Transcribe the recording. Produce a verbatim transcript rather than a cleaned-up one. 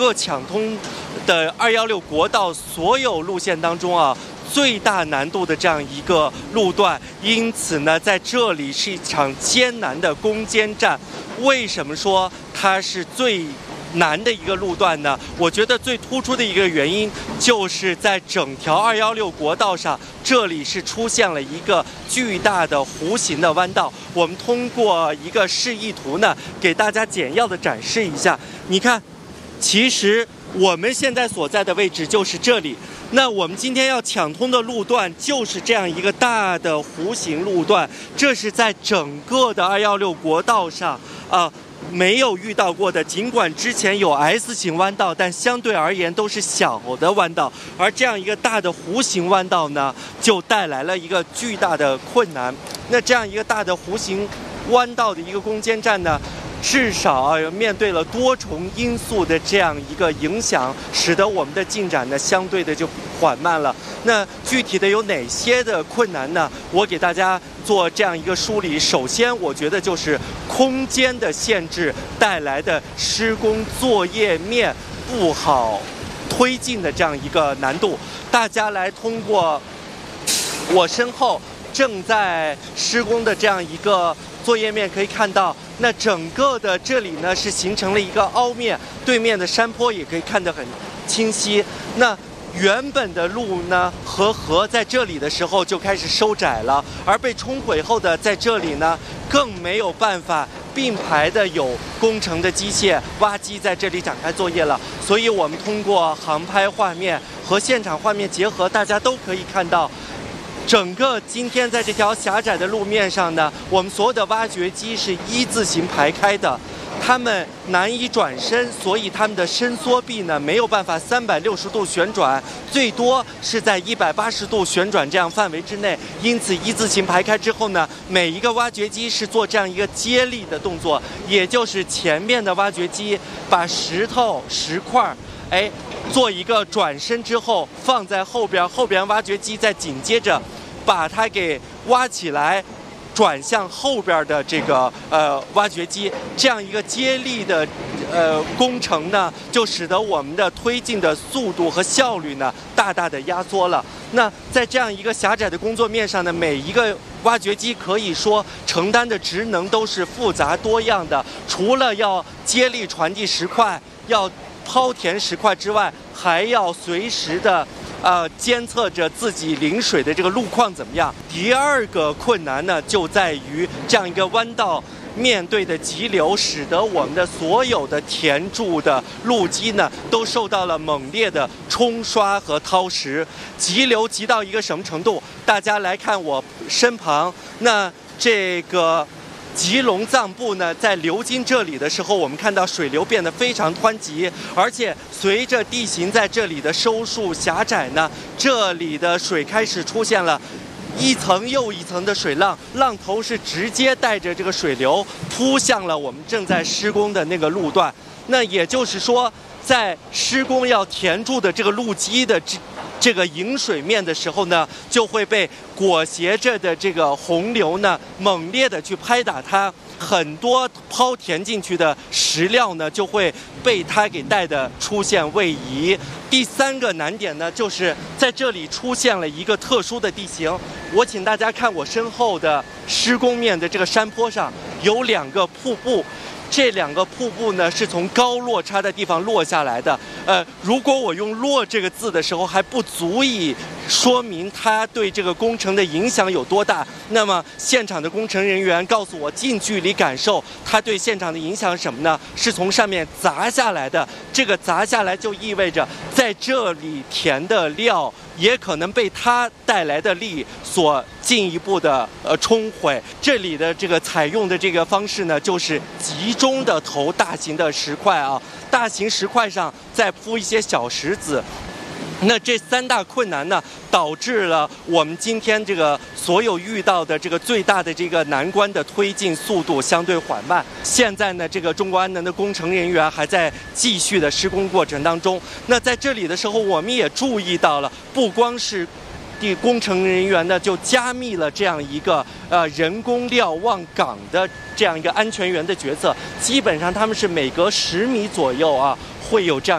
个抢通的二幺六国道所有路线当中啊，最大难度的这样一个路段，因此呢，在这里是一场艰难的攻坚战。为什么说它是最难的一个路段呢？我觉得最突出的一个原因，就是在整条二幺六国道上，这里是出现了一个巨大的弧形的弯道。我们通过一个示意图呢，给大家简要的展示一下。你看，其实我们现在所在的位置就是这里。那我们今天要抢通的路段就是这样一个大的弧形路段，这是在整个的二幺六国道上啊、呃、没有遇到过的。尽管之前有 S 型弯道，但相对而言都是小的弯道，而这样一个大的弧形弯道呢，就带来了一个巨大的困难。那这样一个大的弧形弯道的一个攻坚战呢，至少啊，面对了多重因素的这样一个影响，使得我们的进展呢相对的就缓慢了。那具体的有哪些的困难呢？我给大家做这样一个梳理。首先，我觉得就是空间的限制带来的施工作业面不好推进的这样一个难度。大家来通过我身后正在施工的这样一个作业面可以看到，那整个的这里呢是形成了一个凹面，对面的山坡也可以看得很清晰。那原本的路呢和河在这里的时候就开始收窄了，而被冲毁后的在这里呢更没有办法并排的有工程的机械挖机在这里展开作业了。所以我们通过航拍画面和现场画面结合，大家都可以看到，整个今天在这条狭窄的路面上呢，我们所有的挖掘机是一字形排开的，它们难以转身，所以它们的伸缩臂呢没有办法三百六十度旋转，最多是在一百八十度旋转这样范围之内。因此一字形排开之后呢，每一个挖掘机是做这样一个接力的动作，也就是前面的挖掘机把石头石块哎做一个转身之后放在后边，后边挖掘机再紧接着把它给挖起来，转向后边的这个呃挖掘机，这样一个接力的呃工程呢，就使得我们的推进的速度和效率呢大大的压缩了。那在这样一个狭窄的工作面上呢，每一个挖掘机可以说承担的职能都是复杂多样的，除了要接力传递石块，要抛填石块之外，还要随时的呃监测着自己临水的这个路况怎么样。第二个困难呢，就在于这样一个弯道面对的急流，使得我们的所有的填筑的路基呢都受到了猛烈的冲刷和掏蚀。急流急到一个什么程度？大家来看我身旁，那这个吉隆藏布呢，在流经这里的时候，我们看到水流变得非常湍急，而且随着地形在这里的收束狭窄呢，这里的水开始出现了一层又一层的水浪，浪头是直接带着这个水流扑向了我们正在施工的那个路段。那也就是说，在施工要填筑的这个路基的这这个引水面的时候呢，就会被裹挟着的这个洪流呢猛烈的去拍打它，很多抛填进去的石料呢就会被它给带的出现位移。第三个难点呢，就是在这里出现了一个特殊的地形。我请大家看我身后的施工面的这个山坡上有两个瀑布，这两个瀑布呢是从高落差的地方落下来的。呃，如果我用“落”这个字的时候还不足以说明它对这个工程的影响有多大，那么现场的工程人员告诉我，近距离感受它对现场的影响是什么呢？是从上面砸下来的。这个砸下来就意味着在这里填的料也可能被它带来的力所进一步的呃冲毁。这里的这个采用的这个方式呢，就是集中的投大型的石块啊，大型石块上再铺一些小石子。那这三大困难呢，导致了我们今天这个所有遇到的这个最大的这个难关的推进速度相对缓慢。现在呢，这个中国安能的工程人员还在继续的施工过程当中。那在这里的时候，我们也注意到了，不光是地工程人员呢，就加密了这样一个呃人工瞭望岗的这样一个安全员的角色。基本上他们是每隔十米左右啊，会有这样